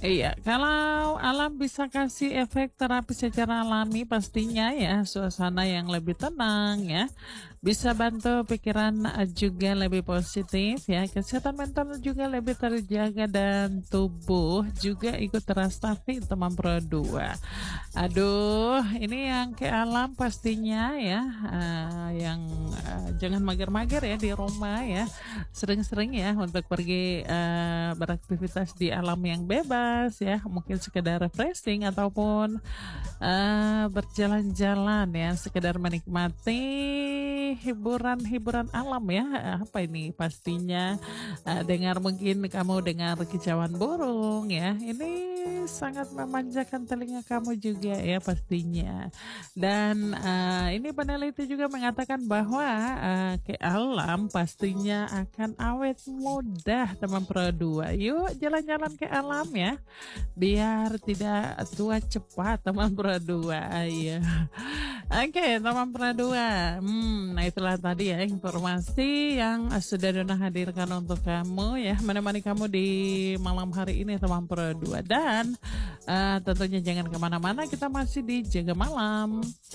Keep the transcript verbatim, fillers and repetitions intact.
Iya, kalau alam bisa kasih efek terapi secara alami pastinya ya, suasana yang lebih tenang ya, bisa bantu pikiran eh, juga lebih positif ya, kesehatan mental juga lebih terjaga dan tubuh juga ikut terasa fit teman Pro dua. Aduh, ini yang ke alam pastinya ya, eh, yang eh, jangan mager-mager ya di rumah ya, sering-sering ya untuk pergi eh, beraktivitas di alam yang bebas ya, mungkin sekedar refreshing ataupun eh, berjalan-jalan ya, sekedar menikmati hiburan-hiburan alam ya. Eh, Apa ini pastinya eh, dengar mungkin kamu dengar kicauan burung ya. Ini sangat memanjakan telinga kamu juga ya pastinya. Dan eh, ini peneliti juga mengatakan bahwa eh, ke alam pastinya akan awet muda teman Pro dua. Yuk jalan-jalan ke alam ya biar tidak tua cepat teman Pro dua. Ayo. Oke, teman Pro dua. Hmm, nah itulah tadi ya informasi yang sudah Dona hadirkan untuk kamu ya, menemani kamu di malam hari ini teman Pro dua. Dan eh, tentunya jangan kemana-mana, kita masih di Jaga Malam.